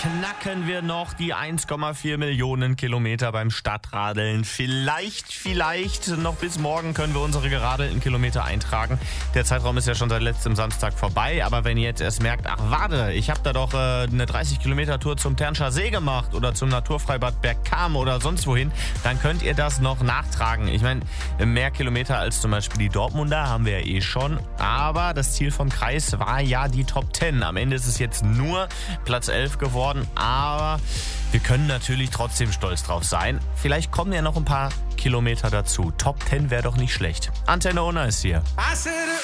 knacken wir noch die 1,4 Millionen Kilometer beim Stadtradeln. Vielleicht noch bis morgen können wir unsere geradelten Kilometer eintragen. Der Zeitraum ist ja schon seit letztem Samstag vorbei, aber wenn ihr jetzt erst merkt, ach warte, ich habe da doch eine 30-Kilometer-Tour zum Ternscher See gemacht oder zum Naturfreibad Bergkamen oder sonst wohin, dann könnt ihr das noch nachtragen. Ich meine, mehr Kilometer als zum Beispiel die Dortmunder haben wir ja eh schon, aber das Ziel vom Kreis war ja die Top 10. Am Ende ist es jetzt nur Platz 11 geworden, aber wir können natürlich trotzdem stolz drauf sein. Vielleicht kommen ja noch ein paar Kilometer dazu. Top 10 wäre doch nicht schlecht. Antenne Unna ist hier.